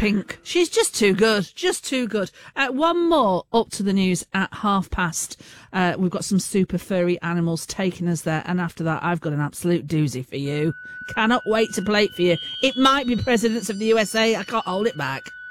Pink. She's just too good. Just too good. One more up to the news at past. We've got some super furry animals taking us there. And after that, I've got an absolute doozy for you. Cannot wait to play it for you. It might be Presidents of the USA. I can't hold it back.